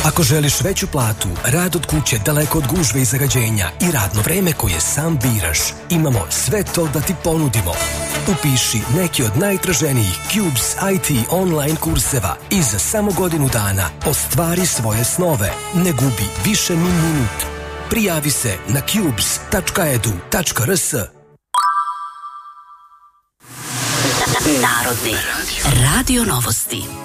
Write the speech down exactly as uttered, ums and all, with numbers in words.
Ako želiš veću platu, rad od kuće daleko od gužve i zagađenja i radno vreme koje sam biraš, imamo sve to da ti ponudimo. Upiši neki od najtraženijih Cubes I T online kurseva i za samo godinu dana ostvari svoje snove. Ne gubi više ni minut. Prijavi se na cubes tačka edu tačka rs. Narodni radio novosti.